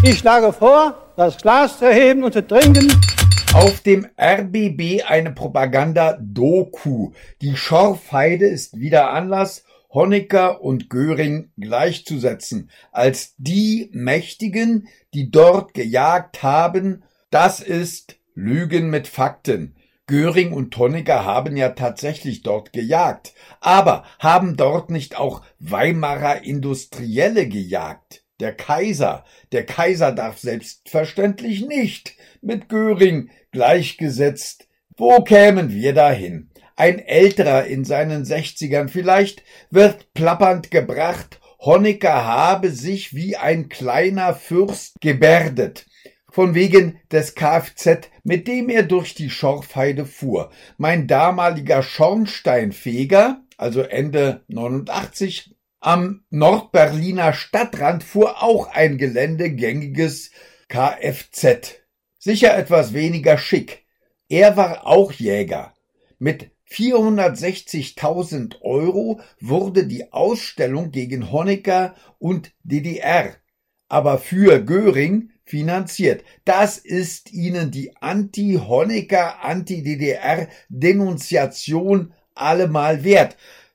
Ich schlage vor, das Glas zu erheben und zu trinken. Auf dem RBB eine Propaganda-Doku. Die Schorfheide ist wieder Anlass, Honecker und Göring gleichzusetzen als die Mächtigen, die dort gejagt haben. Das ist Lügen mit Fakten. Göring und Honecker haben ja tatsächlich dort gejagt. Aber haben dort nicht auch Weimarer Industrielle gejagt? Der Kaiser darf selbstverständlich nicht mit Göring gleichgesetzt. Wo kämen wir dahin? Ein Älterer in seinen 60ern vielleicht wird plappernd gebracht, Honecker habe sich wie ein kleiner Fürst gebärdet. Von wegen des Kfz, mit dem er durch die Schorfheide fuhr. Mein damaliger Schornsteinfeger, also Ende 89, am Nordberliner Stadtrand fuhr auch ein geländegängiges Kfz. Sicher etwas weniger schick. Er war auch Jäger. Mit 460.000 € wurde die Ausstellung gegen Honecker und DDR, aber für Göring finanziert. Das ist Ihnen die Anti-Honecker, Anti-DDR-Denunziation allemal wert.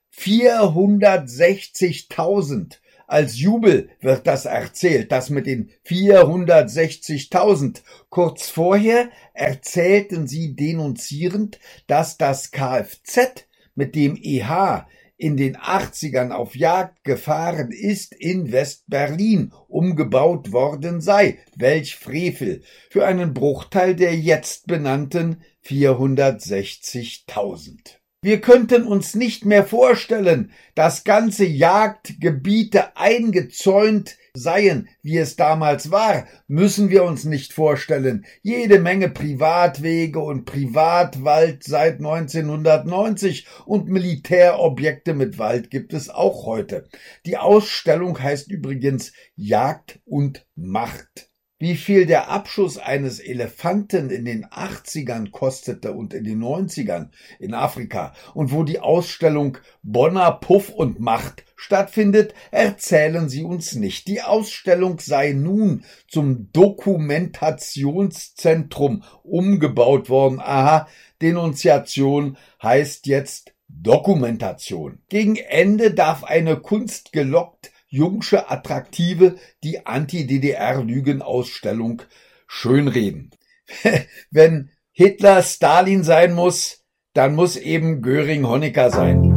460.000. Als Jubel wird das erzählt, das mit den 460.000. Kurz vorher erzählten sie denunzierend, dass das Kfz, mit dem EH in den 80ern auf Jagd gefahren ist, in West-Berlin umgebaut worden sei. Welch Frevel! Für einen Bruchteil der jetzt benannten 460.000. Wir könnten uns nicht mehr vorstellen, dass ganze Jagdgebiete eingezäunt seien, wie es damals war, müssen wir uns nicht vorstellen. Jede Menge Privatwege und Privatwald seit 1990 und Militärobjekte mit Wald gibt es auch heute. Die Ausstellung heißt übrigens Jagd und Macht. Wie viel der Abschuss eines Elefanten in den 80ern kostete und in den 90ern in Afrika und wo die Ausstellung Bonner Puff und Macht stattfindet, erzählen sie uns nicht. Die Ausstellung sei nun zum Dokumentationszentrum umgebaut worden. Aha, Denunziation heißt jetzt Dokumentation. Gegen Ende darf eine kunstgelockt jungsche Attraktive die Anti-DDR-Lügenausstellung schönreden. Wenn Hitler Stalin sein muss, dann muss eben Göring Honecker sein.